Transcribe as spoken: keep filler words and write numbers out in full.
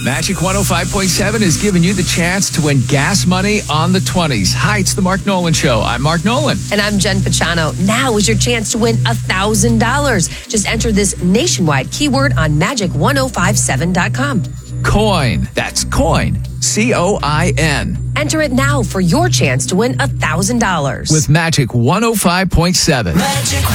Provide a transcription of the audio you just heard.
Magic one oh five point seven is giving you the chance to win gas money on the twenties. Hi, it's the Mark Nolan Show. I'm Mark Nolan. And I'm Jen Pachano. Now is your chance to win one thousand dollars. Just enter this nationwide keyword on magic ten fifty-seven dot com. Coin. That's coin. C O I N. Enter it now for your chance to win one thousand dollars. With Magic one oh five point seven. Magic